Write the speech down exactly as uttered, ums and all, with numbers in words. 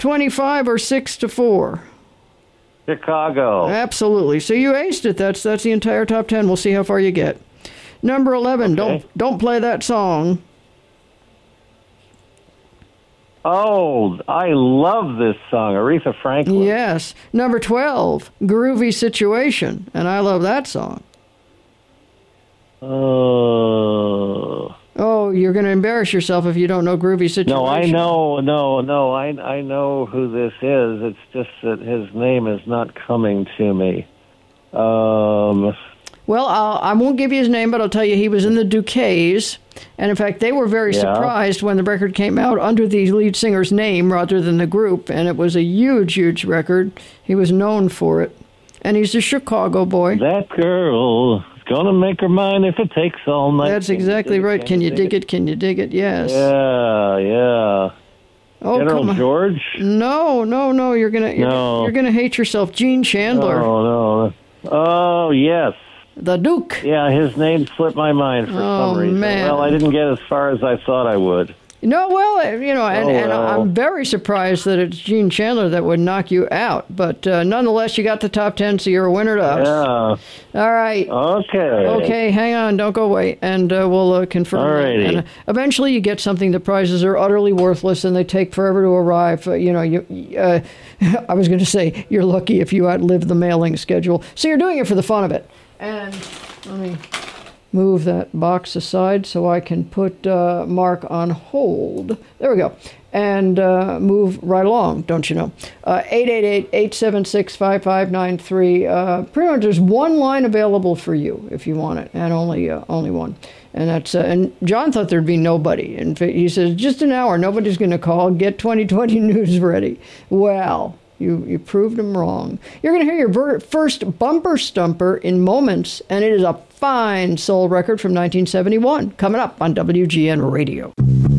twenty-five or six to four? Chicago. Absolutely. So you aced it. That's that's the entire top ten. We'll see how far you get. Number eleven, Okay. don't don't play that song. Oh, I love this song, Aretha Franklin. Yes. Number twelve, Groovy Situation. And I love that song. Oh. Oh, you're going to embarrass yourself if you don't know Groovy Situation. No, I know, no, no, I I know who this is. It's just that his name is not coming to me. Um, Well, I'll, I won't give you his name, but I'll tell you he was in the Duquets. And in fact, they were very Yeah. surprised when the record came out under the lead singer's name rather than the group. And it was a huge, huge record. He was known for it. And he's a Chicago boy. that girl is gonna make her mind if it takes all night. That's Can you exactly dig it? right. Can you dig it? Can you dig it? Yes. Yeah, yeah. Oh, General come on. George? No, no, no. You're gonna you're, No. you're gonna hate yourself. Gene Chandler, Oh, no. Oh, yes. the Duke. Yeah, his name slipped my mind for Oh, some reason. man. Well, I didn't get as far as I thought I would. No, well, you know, and, Oh, and well. I'm very surprised that it's Gene Chandler that would knock you out. But uh, nonetheless, you got the top ten, so you're a winner to us. Yeah. All right. Okay. Okay, hang on. Don't go away. And uh, we'll uh, confirm that. Alrighty. And uh, eventually you get something. The prizes are utterly worthless, and they take forever to arrive. Uh, you know, you. Uh, I was going to say, you're lucky if you outlive the mailing schedule. So you're doing it for the fun of it. And let me move that box aside so I can put uh, Mark on hold. There we go. And uh, move right along, don't you know? Uh, eight eight eight, eight seven six, five five nine three. Uh, pretty much there's one line available for you if you want it, and only uh, only one. And that's uh, and John thought there'd be nobody. And he says, just an hour, nobody's going to call. Get twenty twenty news ready. Well, You you proved him wrong. You're going to hear your ver- first bumper stumper in moments, and it is a fine soul record from nineteen seventy-one coming up on W G N Radio.